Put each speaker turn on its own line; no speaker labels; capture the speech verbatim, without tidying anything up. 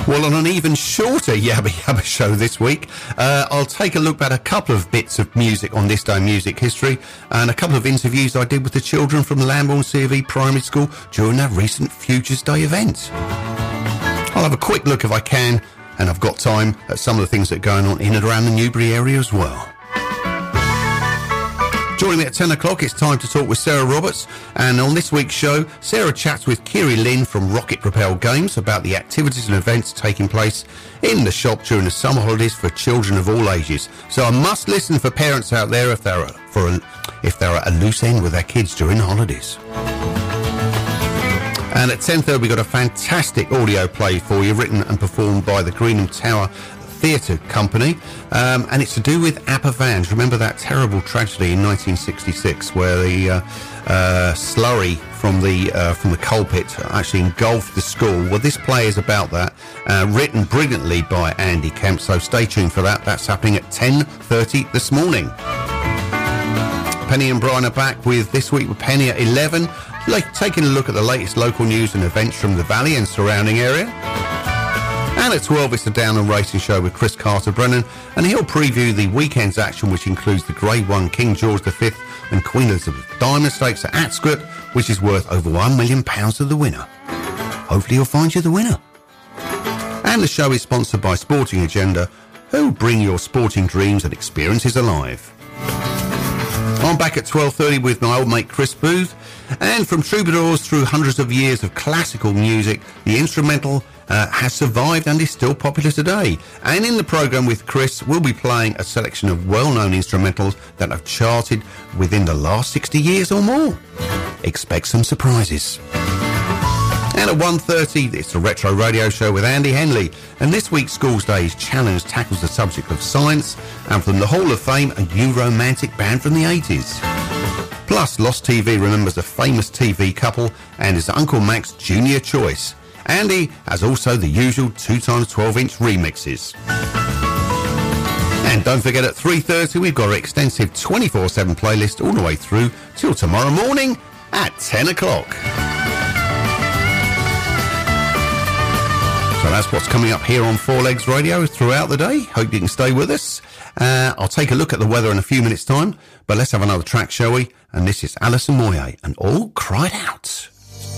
Well, on an even shorter Yabba Yabba show this week, uh, I'll take a look at a couple of bits of music on this day in music history and a couple of interviews I did with the children from Lambourne C of E Primary School during that recent Futures Day event. I'll have a quick look if I can, and I've got time, at some of the things that are going on in and around the Newbury area as well. Joining me at ten o'clock, it's time to talk with Sarah Roberts, and on this week's show, Sarah chats with Kiri Lynn from Rocket Propel Games about the activities and events taking place in the shop during the summer holidays for children of all ages. So I must listen for parents out there if they're, for a, if they're at a loose end with their kids during the holidays. And at ten thirty, we've got a fantastic audio play for you, written and performed by the Greenham Tower Theatre Company, um, and it's to do with Appa Vans. Remember that terrible tragedy in nineteen sixty-six where the uh, uh, slurry from the uh, from the coal pit actually engulfed the school? Well, this play is about that, uh, written brilliantly by Andy Kemp, so stay tuned for that. That's happening at ten thirty this morning. Penny and Brian are back with This Week with Penny at eleven, like taking a look at the latest local news and events from the Valley and surrounding area. And at twelve, it's a Down and Racing show with Chris Carter-Brennan, and he'll preview the weekend's action, which includes the Grade one King George the Fifth and Queen Elizabeth Diamond Stakes at Ascot, which is worth over one million pounds to the winner. Hopefully he'll find you the winner. And the show is sponsored by Sporting Agenda, who bring your sporting dreams and experiences alive. I'm back at twelve thirty with my old mate Chris Booth, and from troubadours through hundreds of years of classical music, the instrumental Uh, has survived and is still popular today. And in the programme with Chris, we'll be playing a selection of well-known instrumentals that have charted within the last sixty years or more. Expect some surprises. And at one thirty, it's the Retro Radio Show with Andy Henley. And this week's Schools Days Challenge tackles the subject of science, and from the Hall of Fame, a new romantic band from the eighties. Plus, Lost T V remembers a famous T V couple and his Uncle Mac's Junior Choice. Andy has also the usual two times twelve inch remixes. And don't forget, at three thirty, we've got an extensive twenty-four seven playlist all the way through till tomorrow morning at ten o'clock. So that's what's coming up here on Four Legs Radio throughout the day. Hope you can stay with us. Uh, I'll take a look at the weather in a few minutes' time, but let's have another track, shall we? And this is Alison Moyet and All Cried Out.